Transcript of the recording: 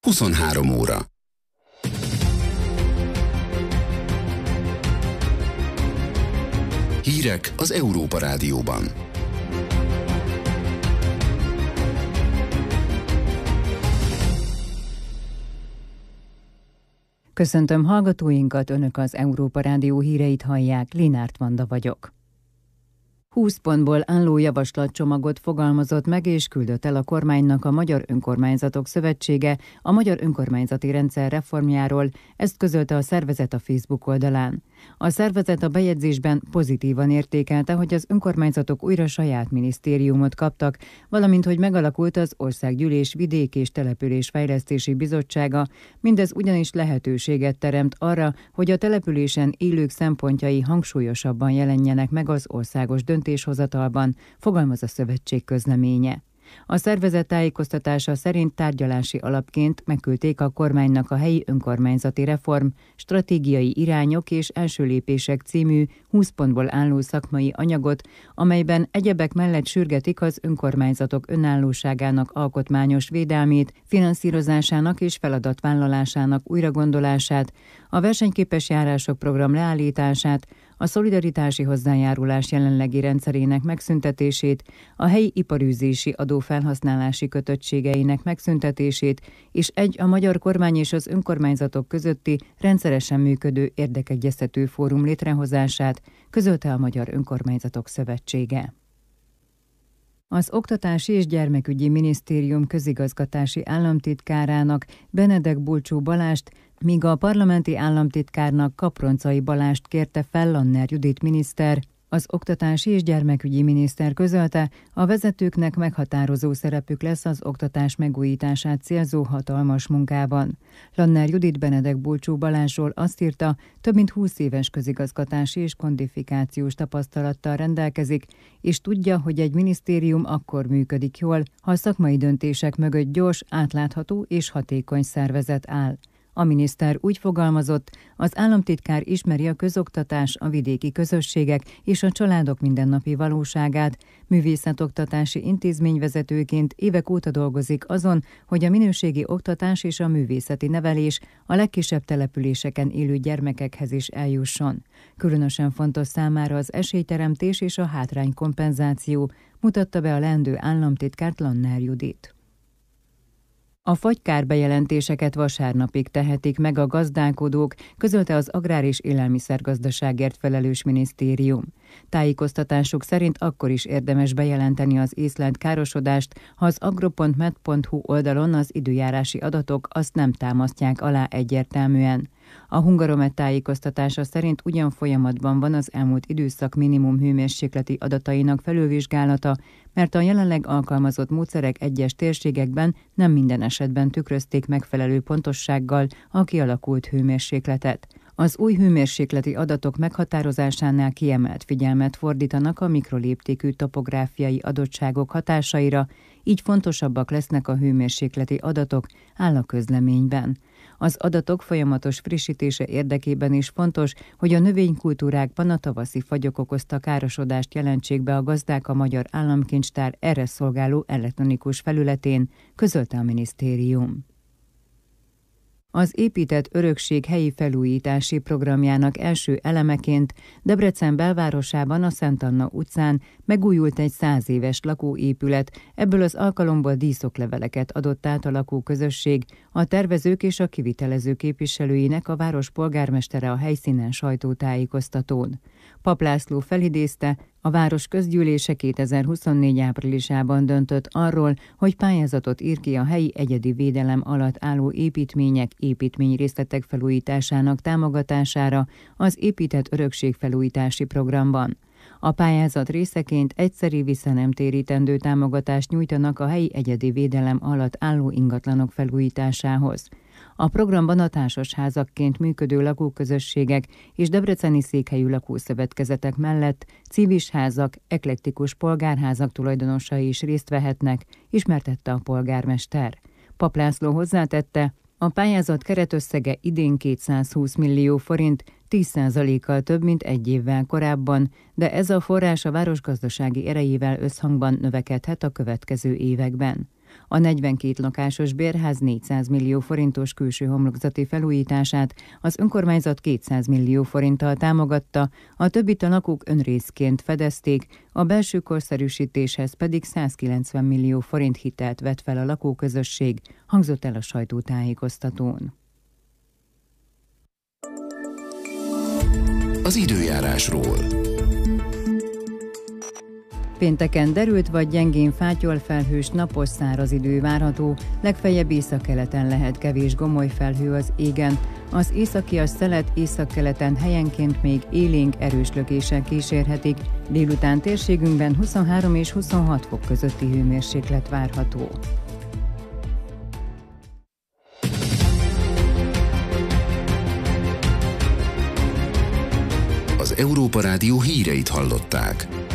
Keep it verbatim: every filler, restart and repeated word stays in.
huszonhárom óra. Hírek az Európa Rádióban. Köszöntöm hallgatóinkat, Önök az Európa Rádió híreit hallják, Linárt Vanda vagyok. húsz pontból álló javaslatcsomagot fogalmazott meg és küldött el a kormánynak a Magyar Önkormányzatok Szövetsége a magyar önkormányzati rendszer reformjáról, ezt közölte a szervezet a Facebook oldalán. A szervezet a bejegyzésben pozitívan értékelte, hogy az önkormányzatok újra saját minisztériumot kaptak, valamint hogy megalakult az Országgyűlés Vidék- és Településfejlesztési Bizottsága, mindez ugyanis lehetőséget teremt arra, hogy a településen élők szempontjai hangsúlyosabban jelenjenek meg az országos döntéshozatalban, fogalmaz a szövetség közleménye. A szervezet tájékoztatása szerint tárgyalási alapként megküldték a kormánynak a helyi önkormányzati reform, stratégiai irányok és első lépések című húsz pontból álló szakmai anyagot, amelyben egyebek mellett sürgetik az önkormányzatok önállóságának alkotmányos védelmét, finanszírozásának és feladatvállalásának újragondolását, a versenyképes járások program leállítását, a szolidaritási hozzájárulás jelenlegi rendszerének megszüntetését, a helyi iparűzési adó felhasználási kötöttségeinek megszüntetését, és egy a magyar kormány és az önkormányzatok közötti rendszeresen működő érdekegyeztető fórum létrehozását, közölte a Magyar Önkormányzatok Szövetsége. Az Oktatási és Gyermekügyi Minisztérium közigazgatási államtitkárának, Benedek Bulcsú Balást, míg a parlamenti államtitkárnak, Kaproncai Balást kérte fel Lanner Judit miniszter. Az Oktatási és Gyermekügyi Miniszter közölte, a vezetőknek meghatározó szerepük lesz az oktatás megújítását célzó hatalmas munkában. Lanner Judit Benedek Bulcsú Balázsról azt írta, több mint húsz éves közigazgatási és kodifikációs tapasztalattal rendelkezik, és tudja, hogy egy minisztérium akkor működik jól, ha a szakmai döntések mögött gyors, átlátható és hatékony szervezet áll. A miniszter úgy fogalmazott, az államtitkár ismeri a közoktatás, a vidéki közösségek és a családok mindennapi valóságát, művészetoktatási intézményvezetőként évek óta dolgozik azon, hogy a minőségi oktatás és a művészeti nevelés a legkisebb településeken élő gyermekekhez is eljusson. Különösen fontos számára az esélyteremtés és a hátránykompenzáció, mutatta be a leendő államtitkárt Lanner Judit. A fagykár bejelentéseket vasárnapig tehetik meg a gazdálkodók, közölte az Agrár- és Élelmiszergazdaságért felelős minisztérium. Tájékoztatásuk szerint akkor is érdemes bejelenteni az észlelt károsodást, ha az agro pont med pont hu oldalon az időjárási adatok azt nem támasztják alá egyértelműen. A Hungaromet tájékoztatása szerint ugyan folyamatban van az elmúlt időszak minimum hőmérsékleti adatainak felülvizsgálata, mert a jelenleg alkalmazott módszerek egyes térségekben nem minden esetben tükrözték megfelelő pontossággal a kialakult hőmérsékletet. Az új hőmérsékleti adatok meghatározásánál kiemelt figyelmet fordítanak a mikroléptékű topográfiai adottságok hatásaira, így fontosabbak lesznek a hőmérsékleti adatok, áll a közleményben. Az adatok folyamatos frissítése érdekében is fontos, hogy a növénykultúrákban a tavaszi fagyok okozta károsodást jelentsék be a gazdák a Magyar Államkincstár erre szolgáló elektronikus felületén, közölte a minisztérium. Az épített örökség helyi felújítási programjának első elemeként Debrecen belvárosában a Szent Anna utcán megújult egy száz éves lakóépület, ebből az alkalomból díszokleveleket adott át a lakóközösség, a tervezők és a kivitelező képviselőinek a város polgármestere a helyszínen sajtótájékoztatón. Pap László felidézte, a város közgyűlése kétezer-huszonnégy áprilisában döntött arról, hogy pályázatot ír ki a helyi egyedi védelem alatt álló építmények, építményrészletek felújításának támogatására az épített örökség felújítási programban. A pályázat részeként egyszeri visszanemtérítendő támogatást nyújtanak a helyi egyedi védelem alatt álló ingatlanok felújításához. A programban a társasházakként működő lakóközösségek és debreceni székhelyű lakószövetkezetek mellett civis házak, eklektikus polgárházak tulajdonosai is részt vehetnek, ismertette a polgármester. Pap László hozzátette, a pályázat keretösszege idén kétszázhúsz millió forint, tíz százalékkal több, mint egy évvel korábban, de ez a forrás a város gazdasági erejével összhangban növekedhet a következő években. A negyvenkét lakásos bérház négyszáz millió forintos külső homlokzati felújítását az önkormányzat kétszáz millió forinttal támogatta, a többit a lakók önrészként fedezték, a belső korszerűsítéshez pedig százkilencven millió forint hitelt vett fel a lakóközösség, hangzott el a sajtótájékoztatón. Az időjárásról. Pénteken derült vagy gyengén fátyol felhős napos száraz idő várható, legfeljebb északkeleten lehet kevés gomoly felhő az égen. Az északias szelet északkeleten helyenként még élénk erős lökések kísérhetik, délután térségünkben huszonhárom és huszonhat fok közötti hőmérséklet várható. Az Európa Rádió híreit hallották.